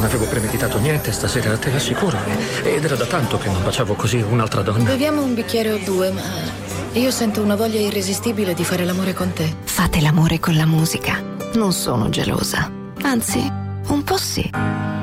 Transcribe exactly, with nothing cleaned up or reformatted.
non avevo premeditato niente stasera, te l'assicuro. Ed era da tanto che non baciavo così un'altra donna. Beviamo un bicchiere o due, ma io sento una voglia irresistibile di fare l'amore con te. Fate l'amore con la musica. Non sono gelosa. Anzi, un po' sì.